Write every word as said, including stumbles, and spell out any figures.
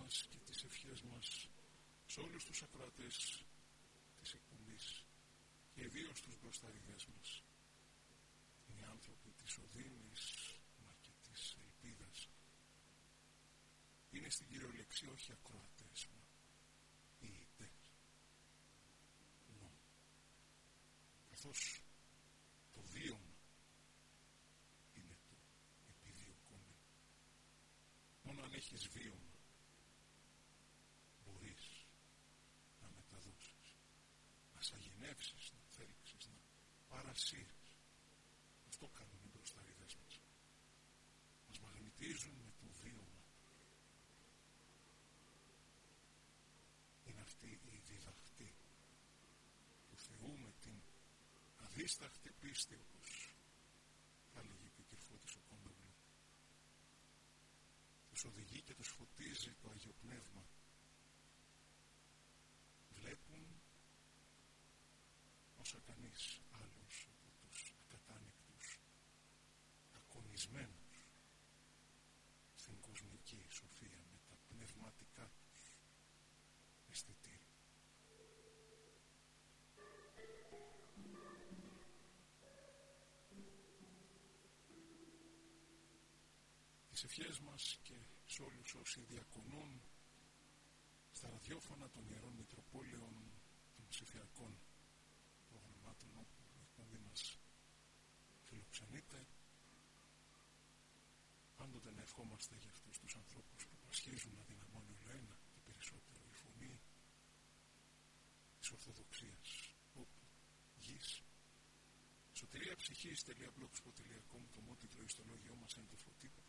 μας και τις ευχές μας σε όλους τους ακροατές της εκπομπής και ιδίως τους μπροσταριδές μας. Είναι οι άνθρωποι της οδύνης μα και της ελπίδας. Είναι στην κυριολεξία όχι ακροατές μα ποιητές. Νο. Καθώς το βίωμα είναι το επιδιωκόμενο. Μόνο αν έχεις βίωμα μπορείς να μεταδώσεις, να σαγηνεύσεις, να θέλξεις, να παρασύρεις. Αυτό κάνουν οι μπροσταριδές μας. Μας μαγνητίζουν με το βίωμα. Είναι αυτή η διδαχτή του Θεού με την αδίσταχτη πίστη, όπως θα λέγει και ο Κυρφώτης ο Κόντογλου. Τους οδηγεί και τους φωτίζει το Άγιο Πνεύμα. Βλέπουν όσα κανείς άλλος από τους ακατάνικτους, ακονισμένους στην κοσμική σοφία με τα πνευματικά τους αισθητήρια. Τις ευχές μας και σε όλους όσοι διακονούν στα ραδιόφωνα των Ιερών Μητροπόλεων των ψηφιακών προγραμμάτων όπου η εκπομπή μας φιλοξενείται, πάντοτε να ευχόμαστε για αυτούς τους ανθρώπους που πασχίζουν να δυναμώνει όλο ένα και περισσότερο η φωνή της Ορθοδοξίας όπου γης. σωτηρία ψυχής τελεία blogspot τελεία com, το μότιτλο ιστολόγιό μας είναι το φωτί.